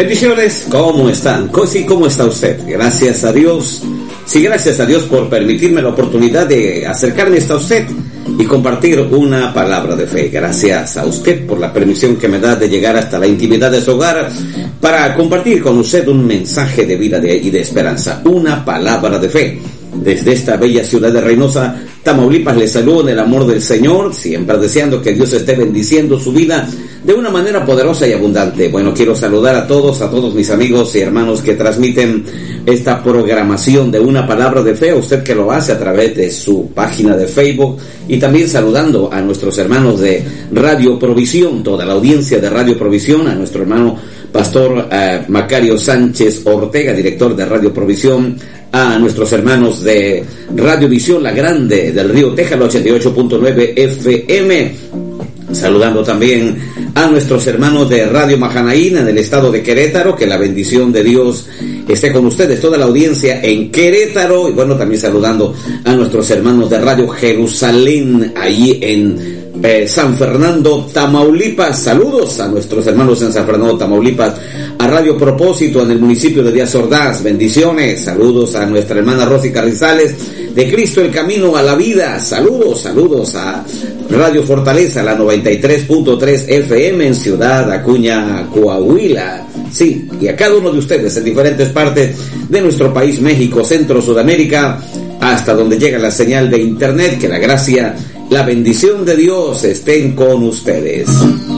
Bendiciones, ¿cómo están? ¿Cómo está usted? Gracias a Dios. Sí, gracias a Dios por permitirme la oportunidad de acercarme hasta usted y compartir una palabra de fe. Gracias a usted por la permisión que me da de llegar hasta la intimidad de su hogar para compartir con usted un mensaje de vida y de esperanza, una palabra de fe. Desde esta bella ciudad de Reynosa, Tamaulipas, les saludo en el amor del Señor, siempre deseando que Dios esté bendiciendo su vida de una manera poderosa y abundante. Bueno, quiero saludar a todos mis amigos y hermanos que transmiten esta programación de una palabra de fe, a usted que lo hace a través de su página de Facebook, y también saludando a nuestros hermanos de Radio Provisión, toda la audiencia de Radio Provisión, a nuestro hermano Pastor Macario Sánchez Ortega, director de Radio Provisión, a nuestros hermanos de Radio Visión La Grande del Río Téjano 88.9 FM, saludando también a nuestros hermanos de Radio Mahanaín en el estado de Querétaro, que la bendición de Dios esté con ustedes, toda la audiencia en Querétaro, y bueno, también saludando a nuestros hermanos de Radio Jerusalén, allí en San Fernando, Tamaulipas. Saludos a nuestros hermanos en San Fernando, Tamaulipas, a Radio Propósito en el municipio de Díaz Ordaz, bendiciones. Saludos a nuestra hermana Rosy Carrizales de Cristo el Camino a la Vida. Saludos a Radio Fortaleza, la 93.3 FM en Ciudad Acuña, Coahuila. Sí, y a cada uno de ustedes en diferentes partes de nuestro país, México, Centro, Sudamérica, hasta donde llega la señal de internet. Que la gracia, la bendición de Dios estén con ustedes.